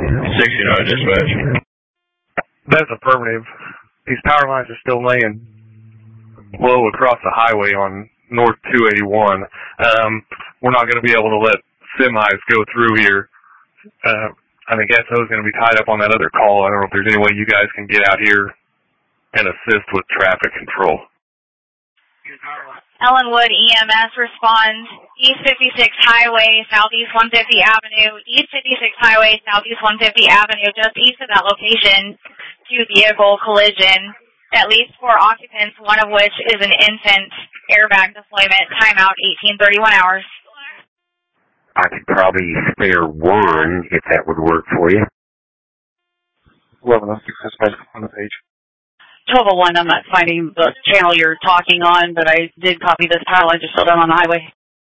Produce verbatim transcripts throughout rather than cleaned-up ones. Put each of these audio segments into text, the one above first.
sixty-nine dispatch. That's affirmative. These power lines are still laying low across the highway on North two eighty-one. Um, we're not going to be able to let semis go through here. Uh, I think S O is going to be tied up on that other call. I don't know if there's any way you guys can get out here and assist with traffic control. Ellenwood E M S responds East fifty-six Highway, Southeast one fifty Avenue, East fifty-six Highway, Southeast one fifty Avenue, just east of that location, to vehicle collision. At least four occupants, one of which is an infant. Airbag deployment, timeout eighteen thirty-one hours. I could probably spare one if that would work for you. eleven oh six dispatch on the page. twelve oh one, I'm not finding the channel you're talking on, but I did copy this power line just still down on the highway.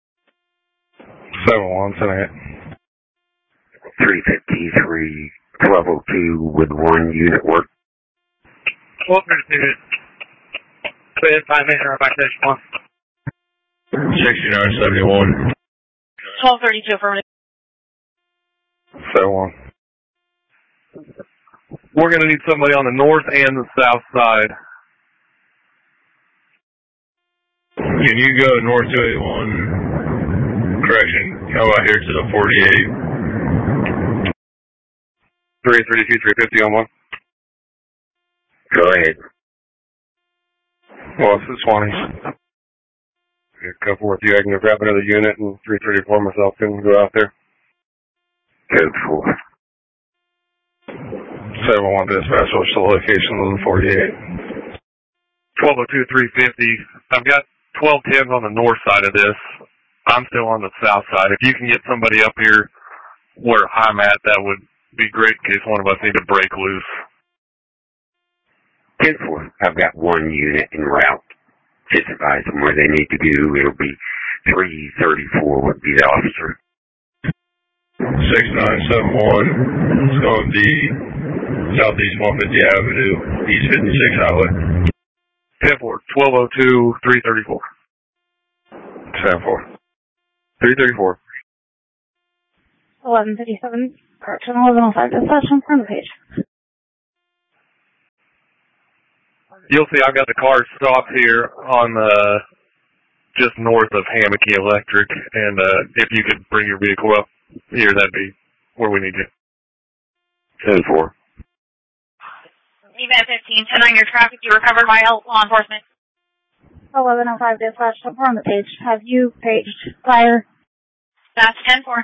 seven one, sending it. three fifty-three, twelve oh two with one unit work. twelve thirty-two. Clear five minutes or back station one. sixty-nine seventy-one. twelve thirty-two affirmative. seven one. We're going to need somebody on the north and the south side. Can you go north two eighty-one? Correction. How about here to the forty-eight? three thirty-two, three fifty on one. Go ahead. Well, this is Swanee. A couple with you. I can go grab another unit and three thirty-four myself can go out there. Code four. seven one dispatch, what's the location of the forty-eight? twelve oh two, three fifty. I've got twelve tens on the north side of this. I'm still on the south side. If you can get somebody up here where I'm at, that would be great in case one of us need to break loose. ten four. I've got one unit en route. Just advise them where they need to go. It'll be three thirty-four would be the officer. six nine seven one. It's going to be Southeast one fifty Avenue, East fifty-six Highway. ten four, twelve oh two, three thirty-four. ten four. three thirty-four. eleven fifty-seven, correction, eleven oh five dispatch on front page. You'll see I've got the car stopped here on the, just north of Hammocky Electric, and uh, if you could bring your vehicle up here, that'd be where we need you. ten four. Event fifteen, ten on your traffic, you were covered by law enforcement. eleven oh five dispatch, so on the page. Have you paged fire? That's ten four.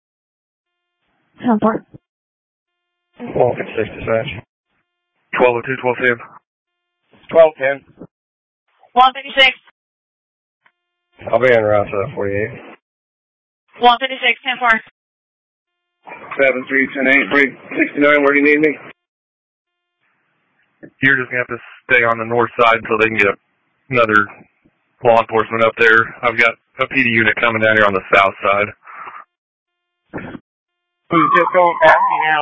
ten four. twelve fifty-six dispatch. twelve oh two, twelve ten. twelve ten. one fifty-six. I'll be en route to forty-eight. one fifty-six, ten four. seven three, ten eight, three sixty-nine, where do you need me? You're just going to have to stay on the north side until they can get another law enforcement up there. I've got a P D unit coming down here on the south side. Who's just going back now?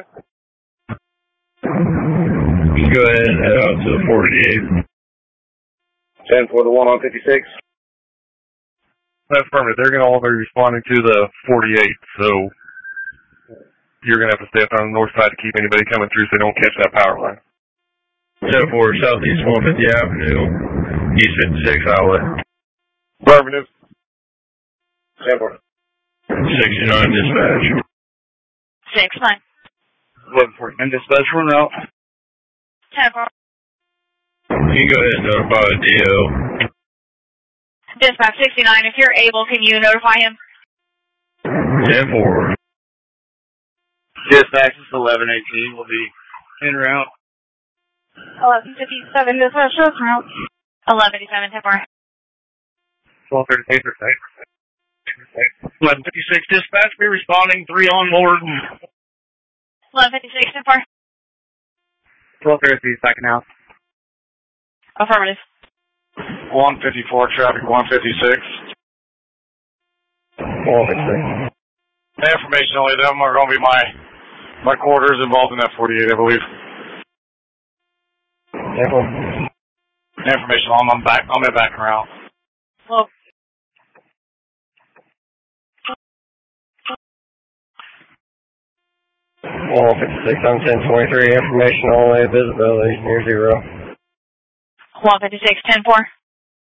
Go ahead and head out to the forty-eight. ten four to one on fifty-six. That's affirmative. They're going to all be responding to the forty-eight, so you're going to have to stay up on the north side to keep anybody coming through so they don't catch that power line. ten four, Southeast one fifty Avenue, East fifty-six Highway. Affirmative. ten four. sixty-nine dispatch. six nine. eleven forty. And dispatch run out. ten four. You go ahead and notify the D O. Dispatch sixty-nine, if you're able, can you notify him? ten four. Dispatch is eleven eighteen. Will be en route. eleven fifty-seven, dispatch en route. eleven fifty-seven, ten four. twelve thirty-eight, eleven fifty-six dispatch, be responding, three on board. eleven fifty-six, ten four. twelve thirty-three, second house. Affirmative. one fifty-four, traffic one fifty-six. one fifty-six. The information only them are going to be my my quarters involved in that forty-eight, I believe. Information on them back on their back around. Well, one fifty-six on ten twenty-three, information only, visibility near zero. one fifty-six, ten four.